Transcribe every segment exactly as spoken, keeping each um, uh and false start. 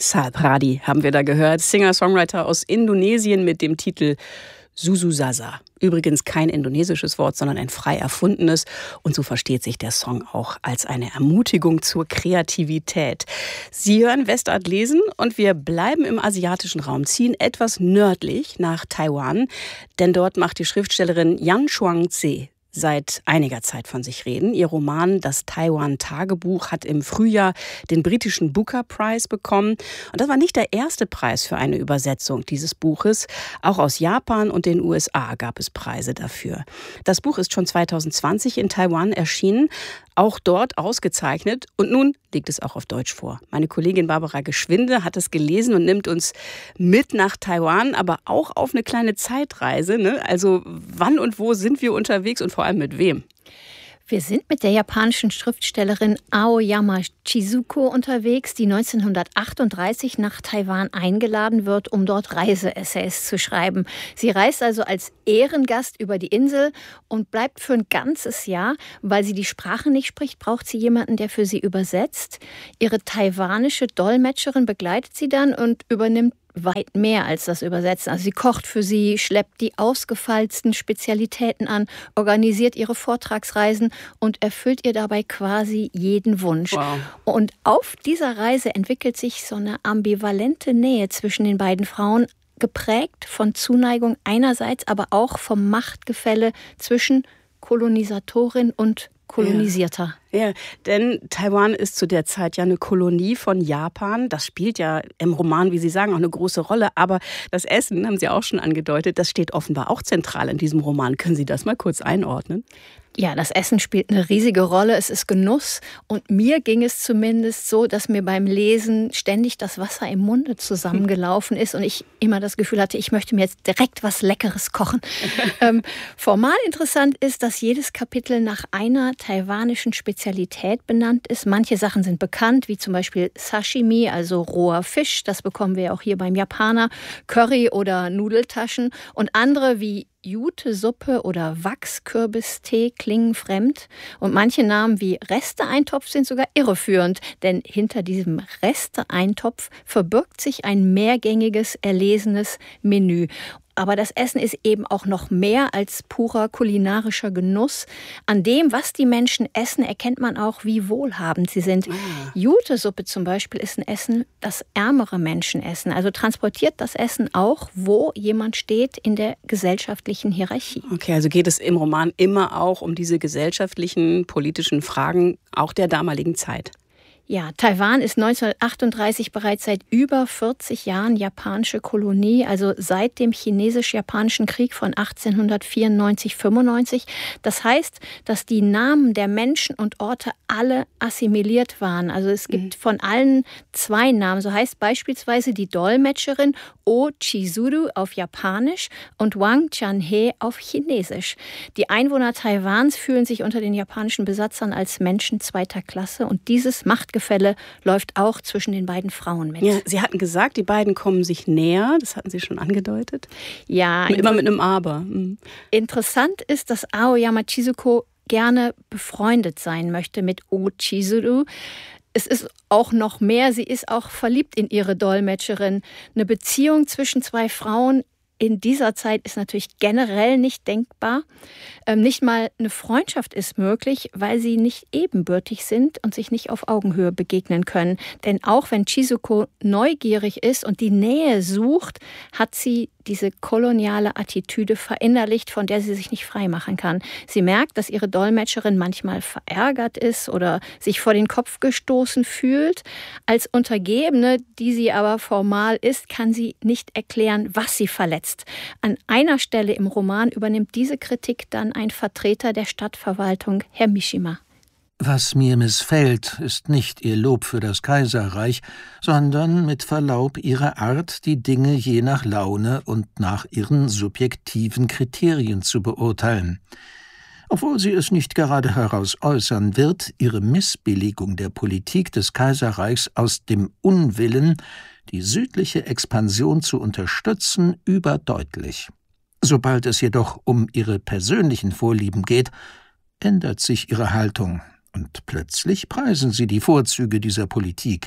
Sapradi haben wir da gehört, Singer-Songwriter aus Indonesien mit dem Titel Sususasa. Übrigens kein indonesisches Wort, sondern ein frei erfundenes. Und so versteht sich der Song auch als eine Ermutigung zur Kreativität. Sie hören Westart lesen und wir bleiben im asiatischen Raum, ziehen etwas nördlich nach Taiwan. Denn dort macht die Schriftstellerin Yan Chuang-Tze seit einiger Zeit von sich reden. Ihr Roman Das Taiwan-Tagebuch hat im Frühjahr den britischen Booker Prize bekommen. Und das war nicht der erste Preis für eine Übersetzung dieses Buches. Auch aus Japan und den U S A gab es Preise dafür. Das Buch ist schon zwanzig zwanzig in Taiwan erschienen, auch dort ausgezeichnet. Und nun liegt es auch auf Deutsch vor. Meine Kollegin Barbara Geschwinde hat es gelesen und nimmt uns mit nach Taiwan, aber auch auf eine kleine Zeitreise, ne? Also wann und wo sind wir unterwegs und vor allem mit wem? Wir sind mit der japanischen Schriftstellerin Aoyama Chizuko unterwegs, die neunzehnhundertachtunddreißig nach Taiwan eingeladen wird, um dort Reiseessays zu schreiben. Sie reist also als Ehrengast über die Insel und bleibt für ein ganzes Jahr. Weil sie die Sprache nicht spricht, braucht sie jemanden, der für sie übersetzt. Ihre taiwanische Dolmetscherin begleitet sie dann und übernimmt weit mehr als das Übersetzen. Also sie kocht für sie, schleppt die ausgefeilsten Spezialitäten an, organisiert ihre Vortragsreisen und erfüllt ihr dabei quasi jeden Wunsch. Wow. Und auf dieser Reise entwickelt sich so eine ambivalente Nähe zwischen den beiden Frauen, geprägt von Zuneigung einerseits, aber auch vom Machtgefälle zwischen Kolonisatorin und Kolonisierter. Ja, denn Taiwan ist zu der Zeit ja eine Kolonie von Japan. Das spielt ja im Roman, wie Sie sagen, auch eine große Rolle. Aber das Essen, haben Sie auch schon angedeutet, das steht offenbar auch zentral in diesem Roman. Können Sie das mal kurz einordnen? Ja, das Essen spielt eine riesige Rolle. Es ist Genuss. Und mir ging es zumindest so, dass mir beim Lesen ständig das Wasser im Munde zusammengelaufen ist und ich immer das Gefühl hatte, ich möchte mir jetzt direkt was Leckeres kochen. ähm, formal interessant ist, dass jedes Kapitel nach einer taiwanischen Spezialität benannt ist. Manche Sachen sind bekannt, wie zum Beispiel Sashimi, also roher Fisch. Das bekommen wir auch hier beim Japaner. Curry oder Nudeltaschen. Und andere wie Jute-Suppe oder Wachskürbistee klingen fremd. Und manche Namen wie Reste-Eintopf sind sogar irreführend. Denn hinter diesem Reste-Eintopf verbirgt sich ein mehrgängiges, erlesenes Menü. Aber das Essen ist eben auch noch mehr als purer kulinarischer Genuss. An dem, was die Menschen essen, erkennt man auch, wie wohlhabend sie sind. Ah. Jute-Suppe zum Beispiel ist ein Essen, das ärmere Menschen essen. Also transportiert das Essen auch, wo jemand steht in der gesellschaftlichen Hierarchie. Okay, also geht es im Roman immer auch um diese gesellschaftlichen, politischen Fragen auch der damaligen Zeit. Ja, Taiwan ist neunzehnhundertachtunddreißig bereits seit über vierzig Jahren japanische Kolonie, also seit dem Chinesisch-Japanischen Krieg von achtzehnhundertvierundneunzig fünfundneunzig. Das heißt, dass die Namen der Menschen und Orte alle assimiliert waren. Also es gibt mhm. von allen zwei Namen. So heißt beispielsweise die Dolmetscherin O Chizuru auf Japanisch und Wang Chanhe auf Chinesisch. Die Einwohner Taiwans fühlen sich unter den japanischen Besatzern als Menschen zweiter Klasse und dieses Machtgefälle läuft auch zwischen den beiden Frauen mit. Ja, Sie hatten gesagt, die beiden kommen sich näher, das hatten Sie schon angedeutet. Ja. Immer mit einem Aber. Mhm. Interessant ist, dass Aoyama Chizuko gerne befreundet sein möchte mit O Chizuru. Es ist auch noch mehr, sie ist auch verliebt in ihre Dolmetscherin. Eine Beziehung zwischen zwei Frauen in dieser Zeit ist natürlich generell nicht denkbar. Ähm, nicht mal eine Freundschaft ist möglich, weil sie nicht ebenbürtig sind und sich nicht auf Augenhöhe begegnen können. Denn auch wenn Chizuko neugierig ist und die Nähe sucht, hat sie diese koloniale Attitüde verinnerlicht, von der sie sich nicht freimachen kann. Sie merkt, dass ihre Dolmetscherin manchmal verärgert ist oder sich vor den Kopf gestoßen fühlt. Als Untergebene, die sie aber formal ist, kann sie nicht erklären, was sie verletzt. An einer Stelle im Roman übernimmt diese Kritik dann ein Vertreter der Stadtverwaltung, Herr Mishima. Was mir missfällt, ist nicht Ihr Lob für das Kaiserreich, sondern mit Verlaub Ihre Art, die Dinge je nach Laune und nach ihren subjektiven Kriterien zu beurteilen. Obwohl Sie es nicht gerade heraus äußern, wird Ihre Missbilligung der Politik des Kaiserreichs aus dem Unwillen, die südliche Expansion zu unterstützen, überdeutlich. Sobald es jedoch um Ihre persönlichen Vorlieben geht, ändert sich Ihre Haltung. Und plötzlich preisen Sie die Vorzüge dieser Politik.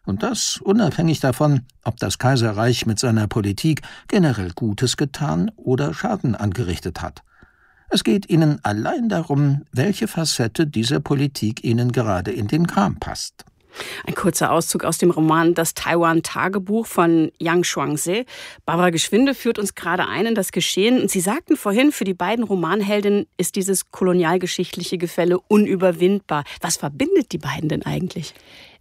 Und das unabhängig davon, ob das Kaiserreich mit seiner Politik generell Gutes getan oder Schaden angerichtet hat. Es geht ihnen allein darum, welche Facette dieser Politik ihnen gerade in den Kram passt. Ein kurzer Auszug aus dem Roman Das Taiwan-Tagebuch von Yang Shuangzi. Barbara Geschwinde führt uns gerade ein in das Geschehen. Und Sie sagten vorhin, für die beiden Romanheldinnen ist dieses kolonialgeschichtliche Gefälle unüberwindbar. Was verbindet die beiden denn eigentlich?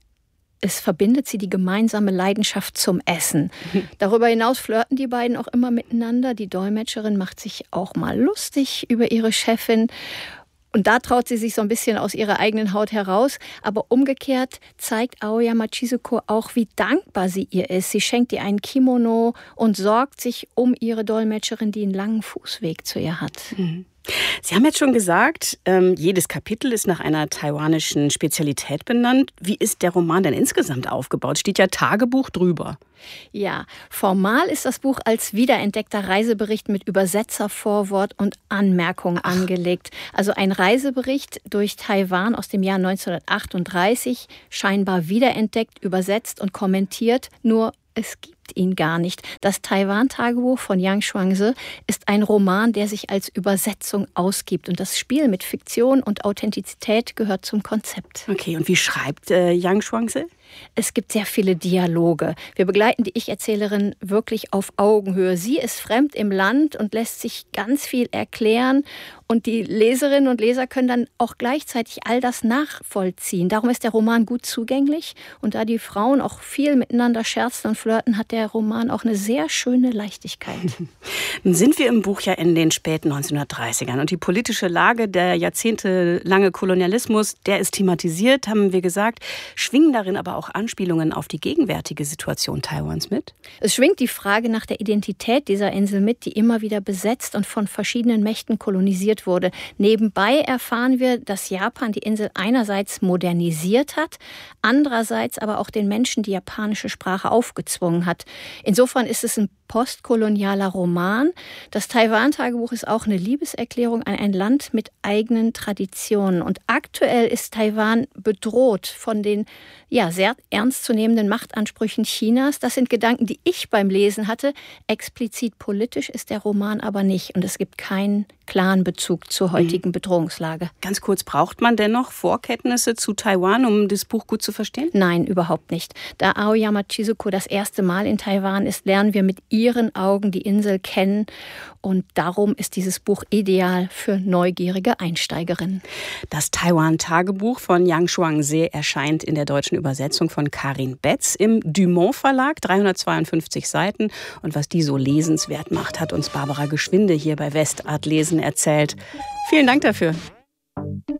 Es verbindet sie die gemeinsame Leidenschaft zum Essen. Darüber hinaus flirten die beiden auch immer miteinander. Die Dolmetscherin macht sich auch mal lustig über ihre Chefin. Und da traut sie sich so ein bisschen aus ihrer eigenen Haut heraus. Aber umgekehrt zeigt Aoyama Chizuko auch, wie dankbar sie ihr ist. Sie schenkt ihr einen Kimono und sorgt sich um ihre Dolmetscherin, die einen langen Fußweg zu ihr hat. Mhm. Sie haben jetzt schon gesagt, ähm, jedes Kapitel ist nach einer taiwanischen Spezialität benannt. Wie ist der Roman denn insgesamt aufgebaut? Steht ja Tagebuch drüber. Ja, formal ist das Buch als wiederentdeckter Reisebericht mit Übersetzervorwort und Anmerkungen Ach. angelegt. Also ein Reisebericht durch Taiwan aus dem Jahr neunzehnhundertachtunddreißig, scheinbar wiederentdeckt, übersetzt und kommentiert, nur es gibt ihn gar nicht. Das Taiwan-Tagebuch von Yang Shuangzi ist ein Roman, der sich als Übersetzung ausgibt. Und das Spiel mit Fiktion und Authentizität gehört zum Konzept. Okay, und wie schreibt äh, Yang Shuangzi? Es gibt sehr viele Dialoge. Wir begleiten die Ich-Erzählerin wirklich auf Augenhöhe. Sie ist fremd im Land und lässt sich ganz viel erklären. Und die Leserinnen und Leser können dann auch gleichzeitig all das nachvollziehen. Darum ist der Roman gut zugänglich. Und da die Frauen auch viel miteinander scherzen und flirten, hat der Roman auch eine sehr schöne Leichtigkeit. Nun sind wir im Buch ja in den späten neunzehnhundertdreißigern. Und die politische Lage, der jahrzehntelange Kolonialismus, der ist thematisiert, haben wir gesagt. Schwingen darin aber auch auch Anspielungen auf die gegenwärtige Situation Taiwans mit? Es schwingt die Frage nach der Identität dieser Insel mit, die immer wieder besetzt und von verschiedenen Mächten kolonisiert wurde. Nebenbei erfahren wir, dass Japan die Insel einerseits modernisiert hat, andererseits aber auch den Menschen die japanische Sprache aufgezwungen hat. Insofern ist es ein postkolonialer Roman. Das Taiwan-Tagebuch ist auch eine Liebeserklärung an ein Land mit eigenen Traditionen. Und aktuell ist Taiwan bedroht von den ja, sehr ernstzunehmenden Machtansprüchen Chinas. Das sind Gedanken, die ich beim Lesen hatte. Explizit politisch ist der Roman aber nicht. Und es gibt keinen klaren Bezug zur heutigen Bedrohungslage. Ganz kurz, braucht man dennoch Vorkenntnisse zu Taiwan, um das Buch gut zu verstehen? Nein, überhaupt nicht. Da Aoyama Chizuko das erste Mal in Taiwan ist, lernen wir mit ihren Augen die Insel kennen. Und darum ist dieses Buch ideal für neugierige Einsteigerinnen. Das Taiwan-Tagebuch von Yang Shuangzi erscheint in der deutschen Übersetzung von Karin Betz im Dumont Verlag, dreihundertzweiundfünfzig Seiten. Und was die so lesenswert macht, hat uns Barbara Geschwinde hier bei Westart Lesen erzählt. Vielen Dank dafür.